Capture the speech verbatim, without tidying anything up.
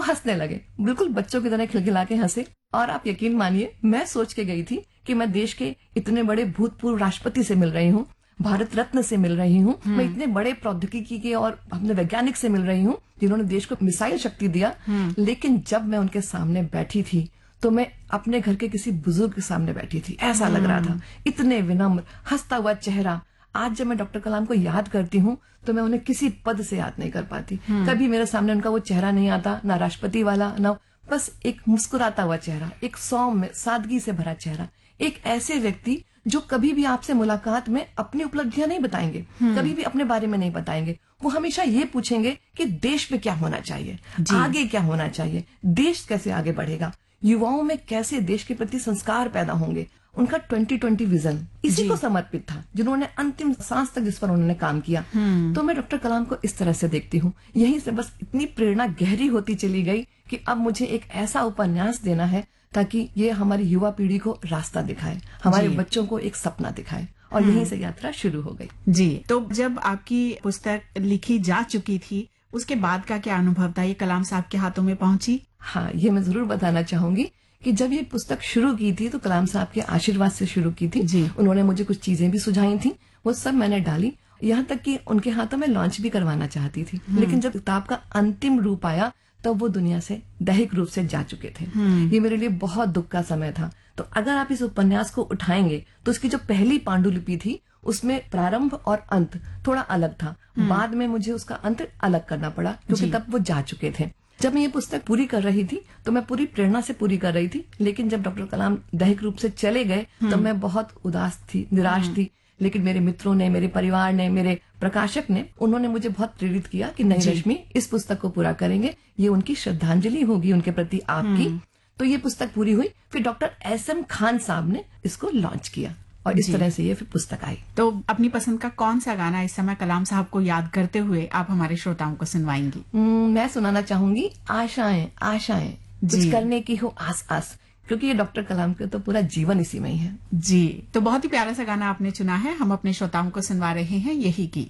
हंसने लगे, बिल्कुल बच्चों की तरह खिलखिला के हंसे। और आप यकीन मानिए, मैं सोच के गई थी कि मैं देश के इतने बड़े भूतपूर्व राष्ट्रपति से मिल रही हूँ, भारत रत्न से मिल रही हूँ, मैं इतने बड़े प्रौद्योगिकी के और अपने वैज्ञानिक से मिल रही हूँ जिन्होंने देश को मिसाइल शक्ति दिया। लेकिन जब मैं उनके सामने बैठी थी तो मैं अपने घर के किसी बुजुर्ग के सामने बैठी थी, ऐसा लग रहा था। इतने विनम्र, हंसता हुआ चेहरा। आज जब मैं डॉक्टर कलाम को याद करती हूँ तो मैं उन्हें किसी पद से याद नहीं कर पाती। कभी मेरे सामने उनका वो चेहरा नहीं आता, ना राष्ट्रपति वाला, ना, बस एक मुस्कुराता हुआ चेहरा, एक सौम्य सादगी से भरा चेहरा। एक ऐसे व्यक्ति जो कभी भी आपसे मुलाकात में अपनी उपलब्धियां नहीं बताएंगे, कभी भी अपने बारे में नहीं बताएंगे। वो हमेशा ये पूछेंगे कि देश में क्या होना चाहिए, आगे क्या होना चाहिए, देश कैसे आगे बढ़ेगा, युवाओं में कैसे देश के प्रति संस्कार पैदा होंगे। उनका ट्वेंटी ट्वेंटी विजन इसी को समर्पित था, जिन्होंने अंतिम सांस तक जिस पर उन्होंने काम किया। तो मैं डॉक्टर कलाम को इस तरह से देखती हूँ। यहीं से बस इतनी प्रेरणा गहरी होती चली गई कि अब मुझे एक ऐसा उपन्यास देना है ताकि ये हमारी युवा पीढ़ी को रास्ता दिखाए, हमारे बच्चों को एक सपना दिखाए। और यहीं से यात्रा शुरू हो गई। जी, तो जब आपकी पुस्तक लिखी जा चुकी थी, उसके बाद का क्या अनुभव था? ये कलाम साहब के हाथों में पहुंची? हाँ, ये मैं जरूर बताना चाहूंगी कि जब ये पुस्तक शुरू की थी तो कलाम साहब के आशीर्वाद से शुरू की थी। जी। उन्होंने मुझे कुछ चीजें भी सुझाई थी, वो सब मैंने डाली। यहाँ तक कि उनके हाथों में लॉन्च भी करवाना चाहती थी, लेकिन जब किताब का अंतिम रूप आया तब तो वो दुनिया से दैहिक रूप से जा चुके थे। ये मेरे लिए बहुत दुख का समय था। तो अगर आप इस उपन्यास को उठाएंगे तो उसकी जो पहली पांडुलिपि थी उसमें प्रारंभ और अंत थोड़ा अलग था। बाद में मुझे उसका अंत अलग करना पड़ा क्योंकि तब वो जा चुके थे। जब मैं ये पुस्तक पूरी कर रही थी तो मैं पूरी प्रेरणा से पूरी कर रही थी, लेकिन जब डॉक्टर कलाम दैहिक रूप से चले गए तब मैं बहुत उदास थी, निराश थी। लेकिन मेरे मित्रों ने, मेरे परिवार ने, मेरे प्रकाशक ने, उन्होंने मुझे बहुत प्रेरित किया कि नहीं रश्मि, इस पुस्तक को पूरा करेंगे, ये उनकी श्रद्धांजलि होगी उनके प्रति आपकी। तो ये पुस्तक पूरी हुई। फिर डॉक्टर एस एम खान साहब ने इसको लॉन्च किया और इस तरह से ये फिर पुस्तक आई। तो अपनी पसंद का कौन सा गाना इस समय कलाम साहब को याद करते हुए आप हमारे श्रोताओं को सुनवाएंगी? मैं सुनाना चाहूंगी आशाएं आशाएं कुछ करने की हो आस आस, क्योंकि ये डॉक्टर कलाम का तो पूरा जीवन इसी में ही है। जी, तो बहुत ही प्यारा सा गाना आपने चुना है, हम अपने श्रोताओं को सुनवा रहे हैं यही गीत।